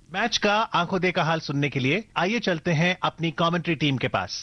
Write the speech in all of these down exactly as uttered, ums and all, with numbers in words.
Match का आंखों देखा हाल सुनने के लिए आइए चलते हैं अपनी कमेंट्री टीम के पास।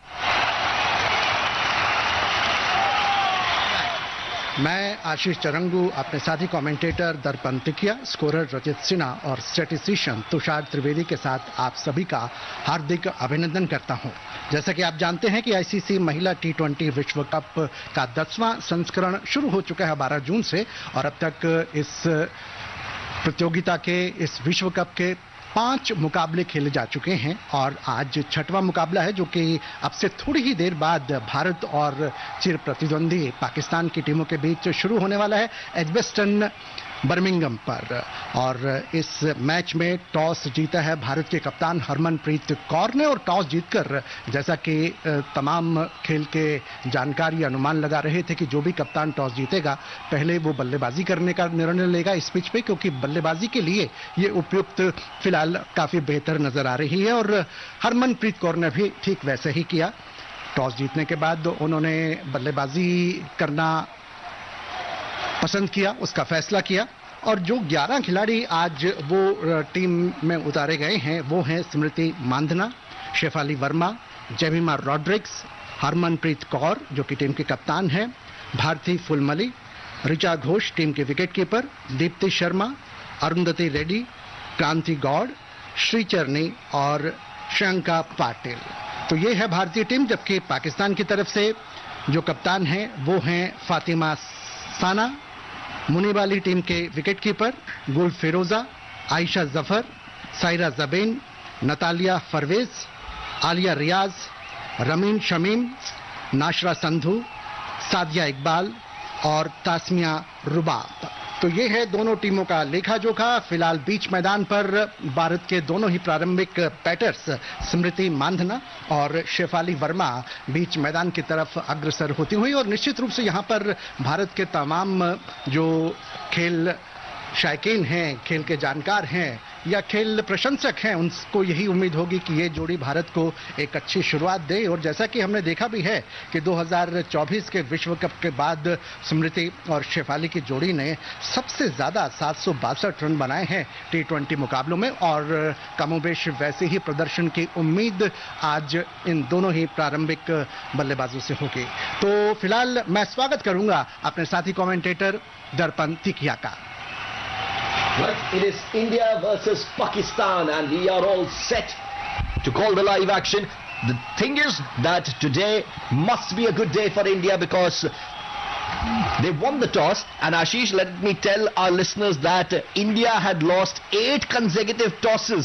मैं आशीष चरंगू अपने साथी कमेंटेटर दर्पण टिकिया, स्कोरर रचित सिन्हा और स्टैटिस्टिशियन तुषार त्रिवेदी के साथ आप सभी का हार्दिक अभिनंदन करता हूं। जैसा कि आप जानते हैं कि आईसीसी महिला टी ट्वेंटी विश्व कप का दसवां संस्करण शुरू हो चुका है बारह जून से, और अब तक इस प्रतियोगिता के इस विश्व कप के पांच मुकाबले खेले जा चुके हैं और आज छठवां मुकाबला है जो कि अब से थोड़ी ही देर बाद भारत और चिर प्रतिद्वंदी पाकिस्तान की टीमों के बीच शुरू होने वाला है एजबेस्टन बर्मिंघम पर। और इस मैच में टॉस जीता है भारत के कप्तान हरमनप्रीत कौर ने, और टॉस जीतकर जैसा कि तमाम खेल के जानकारी अनुमान लगा रहे थे कि जो भी कप्तान टॉस जीतेगा पहले वो बल्लेबाजी करने का निर्णय लेगा इस पिच पे, क्योंकि बल्लेबाजी के लिए ये उपयुक्त फिलहाल काफी बेहतर नजर आ रही है। और हरमनप्रीत कौर ने भी ठीक वैसे ही किया। टॉस जीतने के बाद उन्होंने बल्लेबाजी करना पसंद किया, उसका फैसला किया। और जो ग्यारह खिलाड़ी आज वो टीम में उतारे गए हैं वो हैं स्मृति मांधना, शेफाली वर्मा, जेमिमा रॉड्रिक्स, हरमनप्रीत कौर जो कि टीम के कप्तान हैं, भारती फुलमली, ऋचा घोष टीम के विकेटकीपर, दीप्ति शर्मा, अरुंधति रेड्डी, क्रांति गौड़, श्रीचरनी और श्रियंका पाटिल। तो ये है भारतीय टीम। जबकि पाकिस्तान की तरफ से जो कप्तान हैं वो हैं फातिमा साना, मुनीब टीम के विकेटकीपर, गुल फिरोजा, आयशा जफर, सायरा जबीन, नतालिया परवेज, आलिया रियाज, रमीन शमीम, नाशरा संधू, सादिया इकबाल और तास्मिया रुबाब। तो ये है दोनों टीमों का लेखा जोखा। फिलहाल बीच मैदान पर भारत के दोनों ही प्रारंभिक बैटर्स स्मृति मांधना और शेफाली वर्मा बीच मैदान की तरफ अग्रसर होती हुई, और निश्चित रूप से यहाँ पर भारत के तमाम जो खेल शायकीन हैं, खेल के जानकार हैं या खेल प्रशंसक हैं, उनको यही उम्मीद होगी कि ये जोड़ी भारत को एक अच्छी शुरुआत दे। और जैसा कि हमने देखा भी है कि दो हज़ार चौबीस के विश्व कप के बाद स्मृति और शेफाली की जोड़ी ने सबसे ज़्यादा सात सौ बासठ रन बनाए हैं टी ट्वेंटी मुकाबलों में, और कमोबेश वैसे ही प्रदर्शन की उम्मीद आज इन दोनों ही प्रारंभिक बल्लेबाजों से होगी। तो फिलहाल मैं स्वागत करूंगा अपने साथी कमेंटेटर दर्पण टिकिया का। But it is India versus Pakistan and we are all set to call the live action. The thing is that today must be a good day for India because they won the toss, and Ashish, let me tell our listeners that India had lost eight consecutive tosses